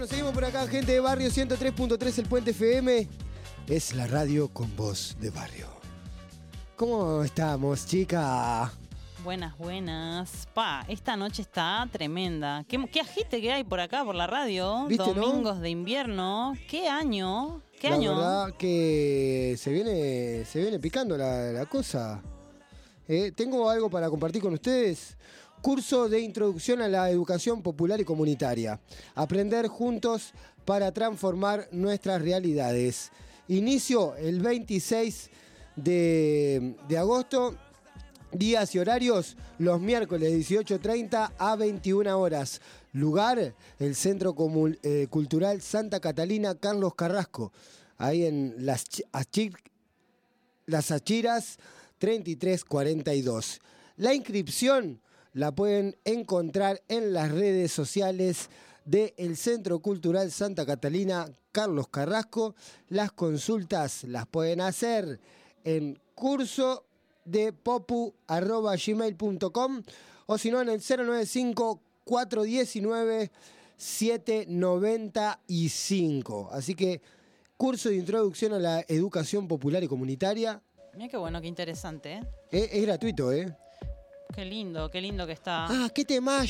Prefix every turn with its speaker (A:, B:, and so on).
A: Seguimos por acá, gente de Barrio 103.3, el Puente FM. Es la radio con voz de barrio. ¿Cómo estamos, chica?
B: Buenas. Esta noche está tremenda. ¿Qué agite que hay por acá, por la radio?
A: ¿Viste,
B: Domingos
A: no?
B: de invierno. ¿Qué año?
A: La verdad que se viene picando la cosa. Tengo algo para compartir con ustedes. Curso de introducción a la educación popular y comunitaria. Aprender juntos para transformar nuestras realidades. Inicio el 26 de agosto. Días y horarios, los miércoles 18:30 a 21 horas. Lugar, el Centro Cultural Santa Catalina Carlos Carrasco. Ahí en Las Achiras 3342. La inscripción la pueden encontrar en las redes sociales del Centro Cultural Santa Catalina Carlos Carrasco. Las consultas las pueden hacer en cursodepopu@gmail.com o si no en el 095-419-795. Así que curso de introducción a la educación popular y comunitaria.
B: Mira qué bueno, qué interesante,
A: Es gratuito,
B: Qué lindo que está.
A: Ah, qué temazo.